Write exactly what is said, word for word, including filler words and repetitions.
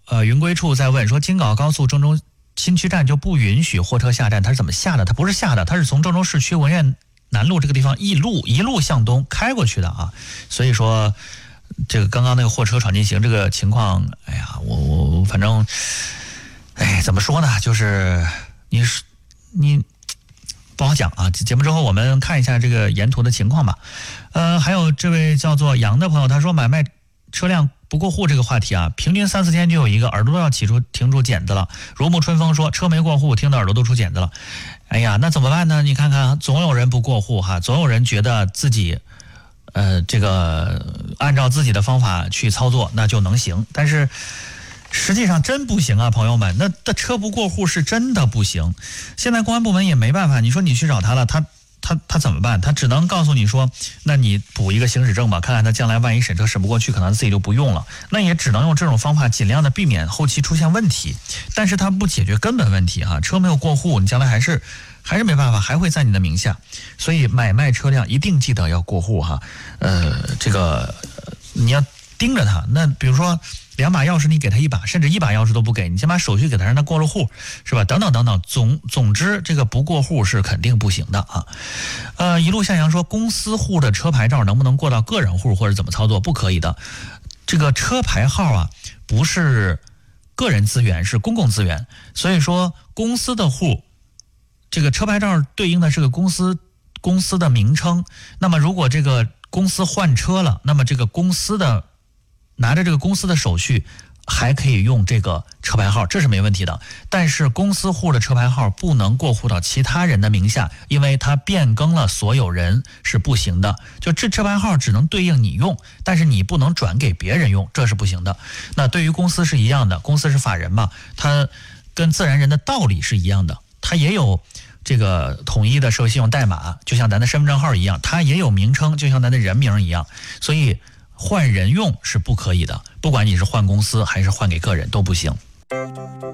呃云归处在问说，京港澳高速郑州新区站就不允许货车下站，它是怎么下的？它不是下的，它是从郑州市区文苑南路这个地方一路一路向东开过去的啊。所以说，这个刚刚那个货车闯禁行这个情况，哎呀，我我反正，哎，怎么说呢？就是你是你。不好讲啊！节目之后我们看一下这个沿途的情况吧。呃，还有这位叫做杨的朋友，他说买卖车辆不过户这个话题啊，平均三四天就有一个，耳朵都要起出停出茧子了。如沐春风说车没过户，听到耳朵都出茧子了。哎呀，那怎么办呢？你看看，总有人不过户哈，总有人觉得自己呃这个按照自己的方法去操作那就能行，但是实际上真不行啊，朋友们，那的车不过户是真的不行。现在公安部门也没办法，你说你去找他了，他他他怎么办？他只能告诉你说，那你补一个行驶证吧，看看他将来万一审车审不过去，可能自己就不用了。那也只能用这种方法尽量的避免后期出现问题，但是他不解决根本问题哈，车没有过户，你将来还是还是没办法，还会在你的名下。所以买卖车辆一定记得要过户哈，呃，这个你要盯着他。那比如说两把钥匙你给他一把，甚至一把钥匙都不给，你先把手续给他，让他过了户，是吧？等等等等，总总之这个不过户是肯定不行的啊。呃，一路向阳说，公司户的车牌照能不能过到个人户或者怎么操作？不可以的。这个车牌号啊，不是个人资源，是公共资源，所以说公司的户，这个车牌照对应的是个公司公司的名称。那么如果这个公司换车了，那么这个公司的拿着这个公司的手续还可以用这个车牌号，这是没问题的。但是公司户的车牌号不能过户到其他人的名下，因为它变更了所有人是不行的。就这车牌号只能对应你用，但是你不能转给别人用，这是不行的。那对于公司是一样的，公司是法人嘛，它跟自然人的道理是一样的，它也有这个统一的社会信用代码，就像咱的身份证号一样，它也有名称，就像咱的人名一样。所以换人用是不可以的，不管你是换公司还是换给个人都不行。